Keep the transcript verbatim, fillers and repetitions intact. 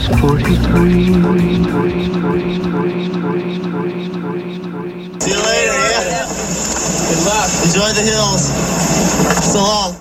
forty-three. See you later, yeah? Good luck. Enjoy the hills. So long.